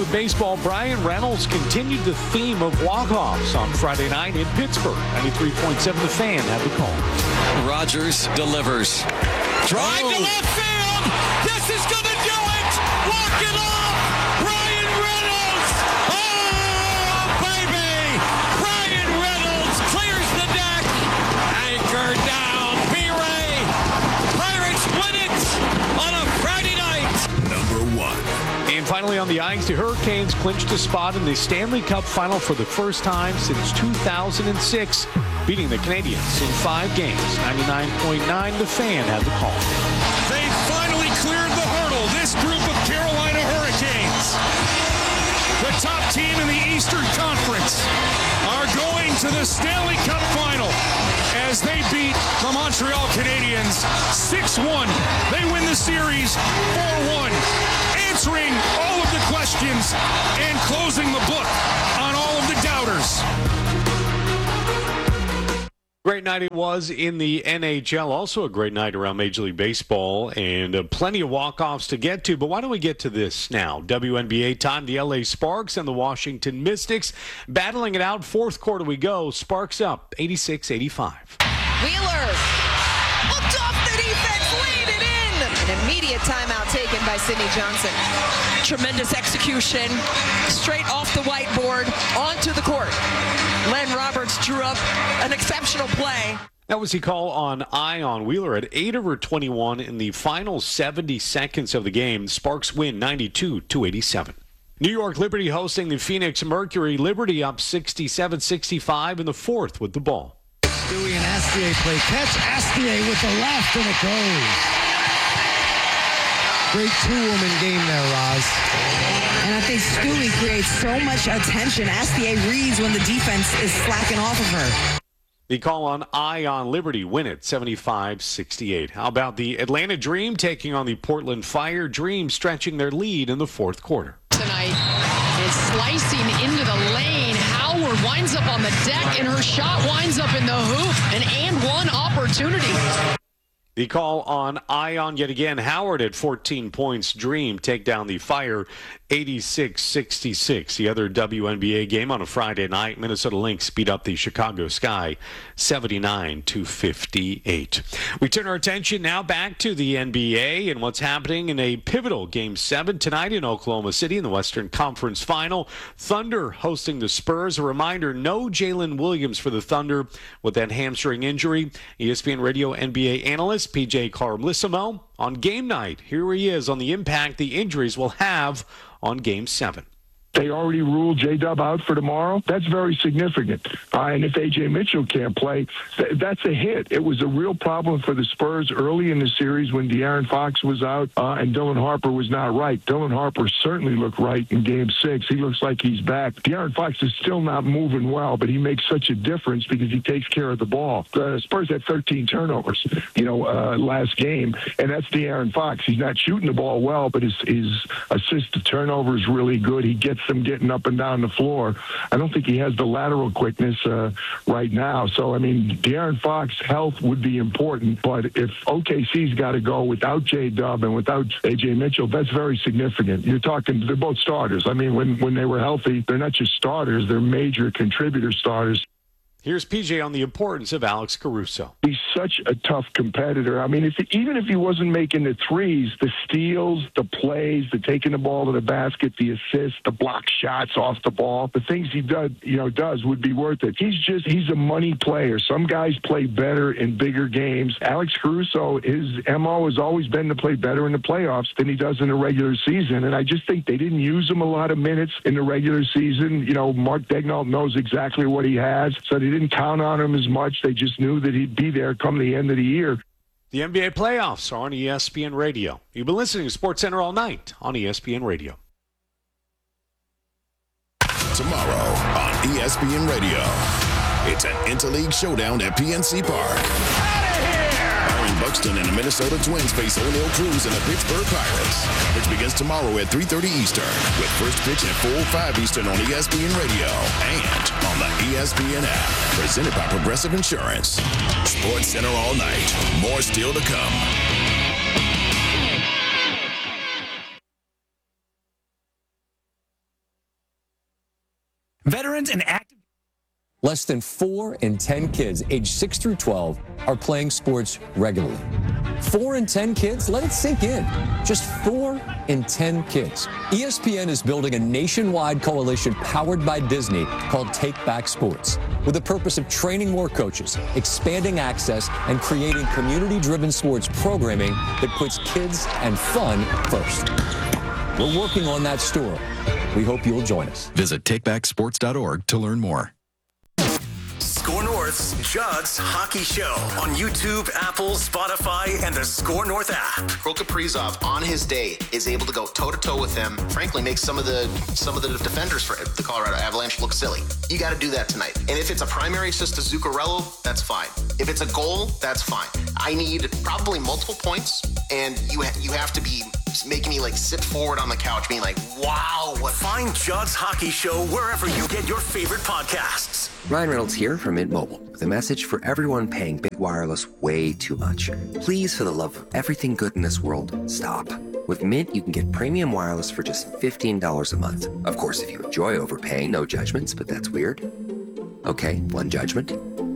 baseball, Brian Reynolds continued the theme of walk-offs on Friday night in Pittsburgh. 93.7 The Fan had the call. Rogers delivers. Drive to left field. This is going to do it. Walk it off. Brian Reynolds. Oh, baby. Brian Reynolds clears the deck. Anchor down. B-Ray. Pirates win it on a Friday night. Number 1. And finally on the ice, the Hurricanes clinched a spot in the Stanley Cup final for the first time since 2006, beating the Canadiens in 5 games. 99.9 The Fan had the call. They finally cleared the hurdle. This group of Carolina Hurricanes, the top team in the Eastern Conference, are going to the Stanley Cup final as they beat the Montreal Canadiens 6-1. They win the series 4-1, answering all of the questions and closing the book on all of the doubters. Great night it was in the NHL. Also a great night around Major League Baseball, and plenty of walk-offs to get to. But why don't we get to this now? WNBA time. The LA Sparks and the Washington Mystics battling it out. Fourth quarter we go. Sparks up 86-85. Wheeler looked off the defense, laid it in. An immediate timeout taken by Sydney Johnson. Tremendous execution, straight off the whiteboard, onto the court. Len Roberts drew up an exceptional play. That was the call on Ion Wheeler at 8 over 21 in the final 70 seconds of the game. Sparks win 92-87. New York Liberty hosting the Phoenix Mercury. Liberty up 67-65 in the fourth with the ball. Stewie and Astier play catch. Astier with the left, and it goes. Great two-woman game there, Roz. And I think Stewie creates so much attention. Astier reads when the defense is slacking off of her. The call on Ion Liberty win it 75-68. How about the Atlanta Dream taking on the Portland Fire? Dream stretching their lead in the fourth quarter. Tonight is slicing into the lane. Howard winds up on the deck, and her shot winds up in the hoop. An and one opportunity. The call on Ion yet again. Howard at 14 points. Dream take down the Fire 86-66. The other WNBA game on a Friday night. Minnesota Lynx beat up the Chicago Sky 79-58. We turn our attention now back to the NBA and what's happening in a pivotal Game 7 tonight in Oklahoma City in the Western Conference Final. Thunder hosting the Spurs. A reminder, no Jalen Williams for the Thunder with that hamstring injury. ESPN Radio NBA analyst PJ Carlissimo on game night. Here he is on the impact the injuries will have on Game 7. They already ruled J-Dub out for tomorrow. That's very significant. And if A.J. Mitchell can't play, that's a hit. It was a real problem for the Spurs early in the series when De'Aaron Fox was out and Dylan Harper was not right. Dylan Harper certainly looked right in Game 6. He looks like he's back. De'Aaron Fox is still not moving well, but he makes such a difference because he takes care of the ball. The Spurs had 13 turnovers, last game, and that's De'Aaron Fox. He's not shooting the ball well, but his assist to turnover is really good. He gets them getting up and down the floor. I don't think he has the lateral quickness right now. So, De'Aaron Fox's health would be important, but if OKC's got to go without J-Dub and without A.J. Mitchell, that's very significant. You're talking, they're both starters. When they were healthy, they're not just starters, they're major contributor starters. Here's PJ on the importance of Alex Caruso. He's such a tough competitor. Even if he wasn't making the threes, the steals, the plays, the taking the ball to the basket, the assists, the block shots off the ball, the things he does would be worth it. He's a money player. Some guys play better in bigger games. Alex Caruso, his MO has always been to play better in the playoffs than he does in the regular season. And I just think they didn't use him a lot of minutes in the regular season. Mark Daigneault knows exactly what he has, so they didn't count on him as much. They just knew that he'd be there come the end of the year. The NBA playoffs are on ESPN Radio. You've been listening to SportsCenter all night on ESPN Radio. Tomorrow on ESPN Radio, it's an interleague showdown at PNC Park. Byron Buxton and the Minnesota Twins face O'Neal Cruz and the Pittsburgh Pirates, which begins tomorrow at 3:30 Eastern, with first pitch at 4:05 Eastern on ESPN Radio and on the ESPN app. Presented by Progressive Insurance. SportsCenter all night. More still to come. Veterans and active. Less than 4 in 10 kids aged 6 through 12 are playing sports regularly. 4 in 10 kids? Let it sink in. Just 4 in 10 kids. ESPN is building a nationwide coalition powered by Disney called Take Back Sports, with the purpose of training more coaches, expanding access, and creating community-driven sports programming that puts kids and fun first. We're working on that story. We hope you'll join us. Visit takebacksports.org to learn more. Score North's Judd's Hockey Show on YouTube, Apple, Spotify, and the Score North app. Kirill Kaprizov, on his day, is able to go toe-to-toe with him. Frankly, makes some of the defenders for the Colorado Avalanche look silly. You got to do that tonight. And if it's a primary assist to Zuccarello, that's fine. If it's a goal, that's fine. I need probably multiple points, and you have to be making me sit forward on the couch, being like, wow. Find Judd's Hockey Show wherever you get your favorite podcasts. Ryan Reynolds here from Mint Mobile with a message for everyone paying big wireless way too much. Please, for the love of everything good in this world, stop. With Mint, you can get premium wireless for just $15 a month. Of course, if you enjoy overpaying, no judgments, but that's weird. Okay, one judgment.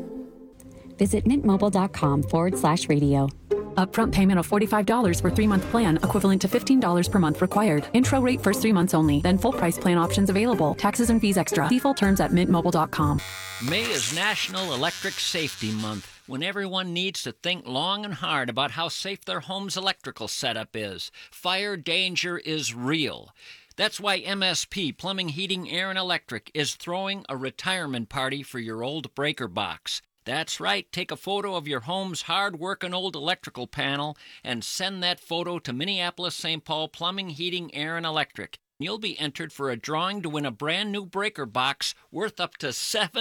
Visit mintmobile.com/radio. Upfront payment of $45 for 3-month plan, equivalent to $15 per month required. Intro rate first 3 months only, then full price plan options available. Taxes and fees extra. See full terms at mintmobile.com. May is National Electric Safety Month, when everyone needs to think long and hard about how safe their home's electrical setup is. Fire danger is real. That's why MSP, Plumbing, Heating, Air, and Electric, is throwing a retirement party for your old breaker box. That's right, take a photo of your home's hard-working old electrical panel and send that photo to Minneapolis-St. Paul Plumbing, Heating, Air, and Electric. You'll be entered for a drawing to win a brand-new breaker box worth up to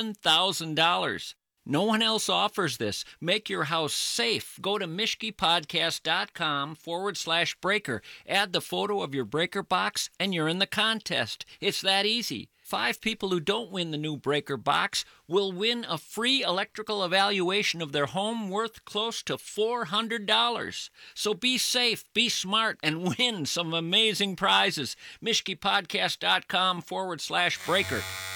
$7,000. No one else offers this. Make your house safe. Go to MishkePodcast.com/breaker. Add the photo of your breaker box, and you're in the contest. It's that easy. 5 people who don't win the new breaker box will win a free electrical evaluation of their home worth close to $400. So be safe, be smart, and win some amazing prizes. MishkePodcast.com/breaker.